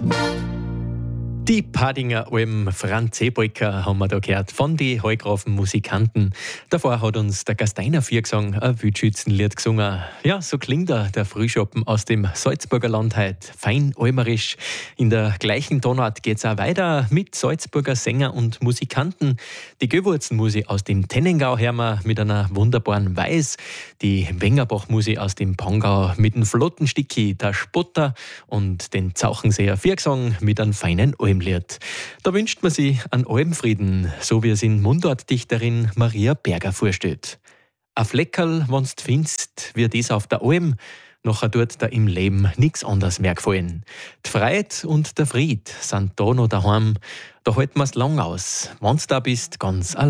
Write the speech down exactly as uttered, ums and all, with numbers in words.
Die Padinger Alm Franz Seebrücker haben wir da gehört von den Heugrafen Musikanten. Davor hat uns der Gasteiner Viergesang ein Wildschützenlied gesungen. Ja, so klingt er, der Frühschoppen aus dem Salzburger Land heute. Fein almerisch. In der gleichen Tonart geht's auch weiter mit Salzburger Sänger und Musikanten. Die Gewürzenmusik aus dem Tennengau hören wir mit einer wunderbaren Weiß. Die Wengerbach-Musik aus dem Pongau mit dem Flottensticki, der Spotter und den Zauchenseer Viergesang mit einem feinen Alm. Da wünscht man sich einen Almfrieden, so wie es in Mundartdichterin Maria Berger vorstellt. Ein Fleckerl, wenn's findest, wie das auf der Alm, nachher tut da im Leben nix anderes mehr gefallen. Die Freude und der Fried sind da noch daheim, da halten wir's lang aus, wenn's da bist, ganz allein.